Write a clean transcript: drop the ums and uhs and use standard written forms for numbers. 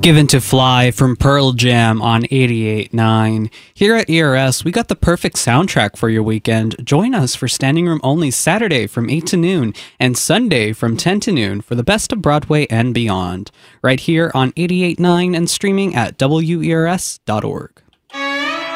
Given to Fly from Pearl Jam on 88.9. Here at ERS, we got the perfect soundtrack for your weekend. Join us for Standing Room Only Saturday from 8 to noon and Sunday from 10 to noon for the best of Broadway and beyond. Right here on 88.9 and streaming at WERS.org.